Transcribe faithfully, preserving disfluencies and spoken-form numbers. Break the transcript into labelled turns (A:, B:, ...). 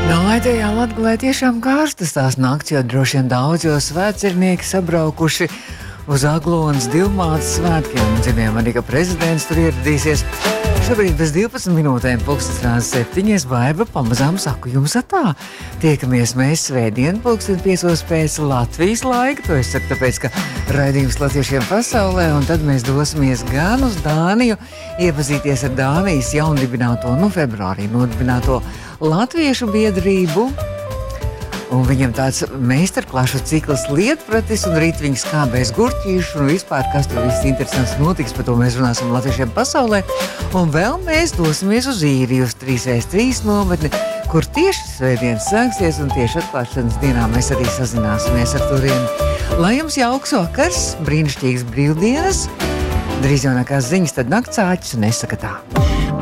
A: Nu, lai tajā Latgalē tiešām kārstas tās nakts, jo droši vien daudz jau svētcernieki sabraukuši uz Aglonas divmātes svētkiem. Dzirdējām arī, ka prezidents tur ieradīsies. Šobrīd bez divpadsmit minūtēm pulkstens rāda septiņas, Baiba pamazām saku jums atā. Tiekamies mēs svētdien pulkstens piecos pēc Latvijas laika, to es saku tāpēc, ka raidījums latviešiem pasaulē, un tad mēs dosimies gan uz Dāniju, iepazīties ar Dānijas jaundibināto, nu februārī nodibināto Latviešu biedrību, un viņam tāds meistarklašu cikls lietpratis, un rīt viņi skābēs gurķīšu, un vispār, kas tur viss interesants notiks, par to mēs runāsim latviešiem pasaulē, un vēl mēs dosimies uz Īriju, uz trīs pret trīs nometni, kur tieši svētdienas sāksies, un tieši atklāšanas dienā mēs arī sazināsimies ar turieni. Lai jums jauks vakars, brīnišķīgas brīvdienas, drīz jaunākās ziņas, tad naktsāķis un nesaka tā.